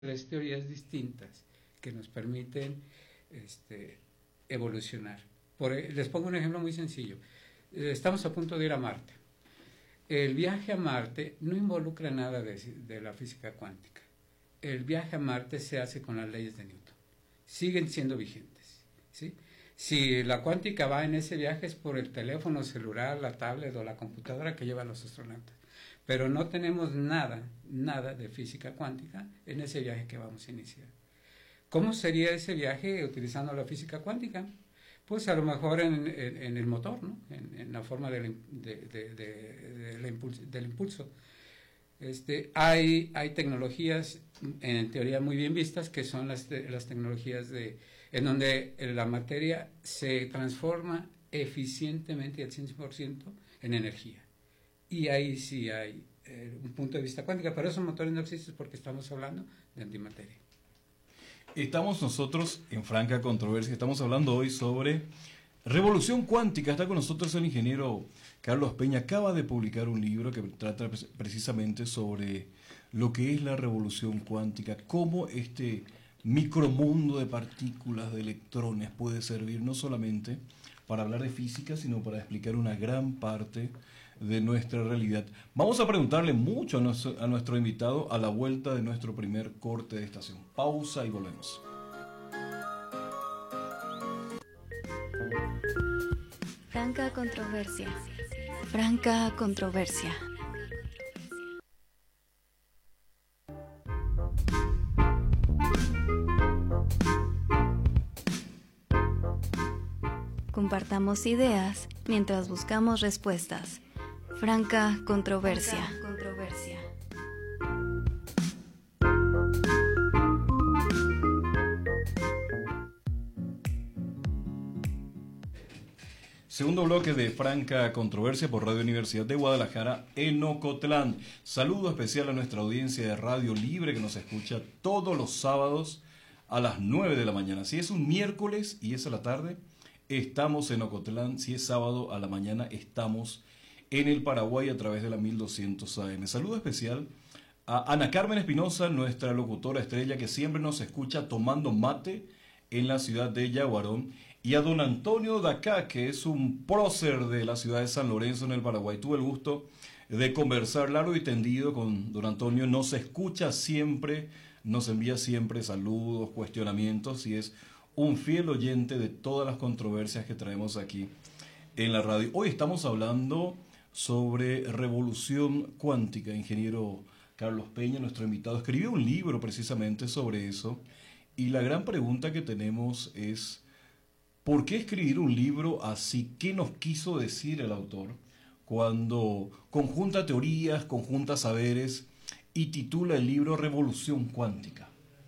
tres teorías distintas que nos permiten evolucionar. Les pongo un ejemplo muy sencillo. Estamos a punto de ir a Marte. El viaje a Marte no involucra nada de la física cuántica. El viaje a Marte se hace con las leyes de Newton. Siguen siendo vigentes, ¿sí? Si la cuántica va en ese viaje es por el teléfono celular, la tablet o la computadora que llevan los astronautas. Pero no tenemos nada de física cuántica en ese viaje que vamos a iniciar. ¿Cómo sería ese viaje utilizando la física cuántica? Pues a lo mejor en el motor, ¿no? En la forma del impulso. Hay tecnologías en teoría muy bien vistas que son las tecnologías en donde la materia se transforma eficientemente al 100% en energía. Y ahí sí hay un punto de vista cuántica, pero esos motores no existen porque estamos hablando de antimateria. Estamos nosotros en franca controversia, estamos hablando hoy sobre revolución cuántica. Está con nosotros el ingeniero Carlos Peña, acaba de publicar un libro que trata precisamente sobre lo que es la revolución cuántica, cómo este micromundo de partículas, de electrones puede servir no solamente para hablar de física, sino para explicar una gran parte de nuestra realidad. Vamos a preguntarle mucho a nuestro invitado a la vuelta de nuestro primer corte de estación. Pausa y volvemos. Franca controversia. Franca controversia. Compartamos ideas mientras buscamos respuestas. Franca controversia. Segundo bloque de Franca Controversia por Radio Universidad de Guadalajara en Ocotlán. Saludo especial a nuestra audiencia de Radio Libre que nos escucha todos los sábados a las 9 de la mañana. Si es un miércoles y es a la tarde, estamos en Ocotlán. Si es sábado a la mañana, estamos en el Paraguay a través de la 1200 AM. Saludo especial a Ana Carmen Espinosa, nuestra locutora estrella que siempre nos escucha tomando mate en la ciudad de Yaguarón, y a don Antonio Dacá, que es un prócer de la ciudad de San Lorenzo en el Paraguay. Tuve el gusto de conversar largo y tendido con don Antonio. Nos escucha siempre, nos envía siempre saludos, cuestionamientos, y es un fiel oyente de todas las controversias que traemos aquí en la radio. Hoy estamos hablando sobre revolución cuántica. Ingeniero Carlos Peña, nuestro invitado, escribió un libro precisamente sobre eso, y la gran pregunta que tenemos es: ¿por qué escribir un libro así? ¿Qué nos quiso decir el autor cuando conjunta teorías, conjunta saberes y titula el libro Revolución Cuántica?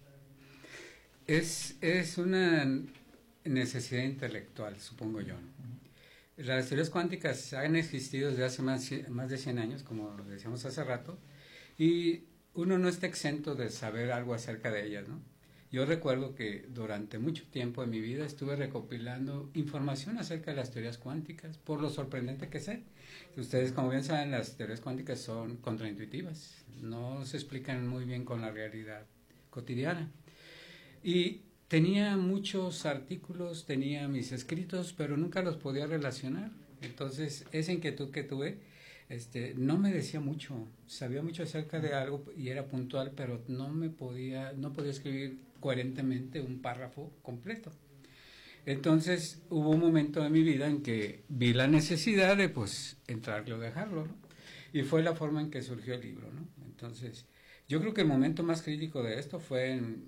Es una necesidad intelectual, supongo yo, ¿no? Las teorías cuánticas han existido desde hace más de 100 años, como lo decíamos hace rato, y uno no está exento de saber algo acerca de ellas, ¿no? Yo recuerdo que durante mucho tiempo en mi vida estuve recopilando información acerca de las teorías cuánticas, por lo sorprendente que sé. Ustedes, como bien saben, las teorías cuánticas son contraintuitivas, no se explican muy bien con la realidad cotidiana. Y tenía muchos artículos, tenía mis escritos, pero nunca los podía relacionar. Entonces, esa inquietud que tuve, no me decía mucho, sabía mucho acerca de algo y era puntual, pero no podía escribir coherentemente un párrafo completo. Entonces hubo un momento de mi vida en que vi la necesidad de entrarle o dejarlo, ¿no? Y fue la forma en que surgió el libro, ¿no? Entonces yo creo que el momento más crítico de esto fue en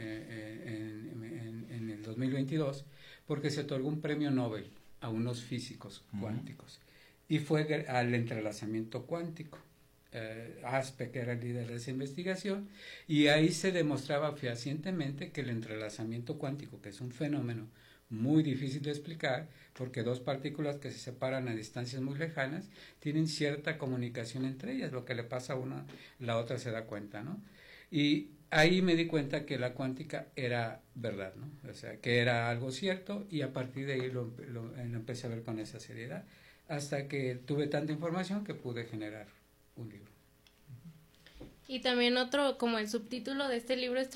el 2022, porque se otorgó un premio Nobel a unos físicos cuánticos. Y fue al entrelazamiento cuántico. Aspe, que era el líder de esa investigación, y ahí se demostraba fehacientemente que el entrelazamiento cuántico, que es un fenómeno muy difícil de explicar, porque dos partículas que se separan a distancias muy lejanas tienen cierta comunicación entre ellas, lo que le pasa a una, la otra se da cuenta, ¿no? Y ahí me di cuenta que la cuántica era verdad, ¿no? O sea, que era algo cierto, y a partir de ahí lo empecé a ver con esa seriedad, hasta que tuve tanta información que pude generar un libro. Y también otro, como el subtítulo de este libro es